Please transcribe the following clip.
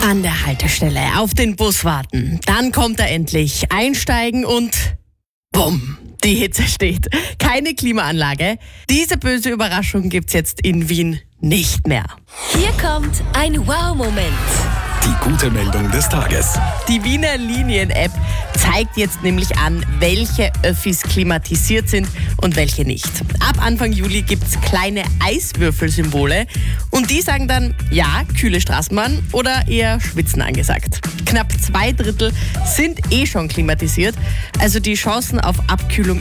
An der Haltestelle auf den Bus warten. Dann kommt er endlich. Einsteigen und bumm, die Hitze steht. Keine Klimaanlage. Diese böse Überraschung gibt's jetzt in Wien nicht mehr. Hier kommt ein Wow-Moment. Die gute Meldung des Tages. Die Wiener Linien-App zeigt jetzt nämlich an, welche Öffis klimatisiert sind und welche nicht. Ab Anfang Juli gibt's kleine Eiswürfelsymbole und die sagen dann, ja, kühle Straßenbahn oder eher Schwitzen angesagt. Knapp 2/3 sind schon klimatisiert, also die Chancen auf Abkühlung